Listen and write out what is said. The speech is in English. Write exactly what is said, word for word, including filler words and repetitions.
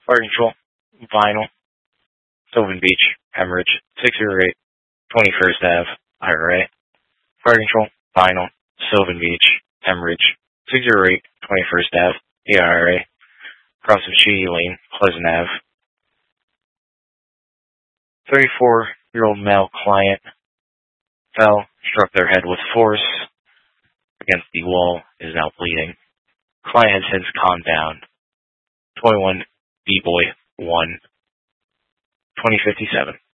Fire control, vinyl, Sylvan Beach, hemorrhage, six zero eight, twenty-first Avenue, I R A. Fire control, vinyl, Sylvan Beach, hemorrhage, six zero eight, twenty-first Avenue, A R A. Cross of Shady Lane, Pleasant Avenue. thirty-four-year-old male client fell, struck their head with force against the wall, is now bleeding. Client has since calmed down. twenty-one B-Boy one, twenty fifty-seven.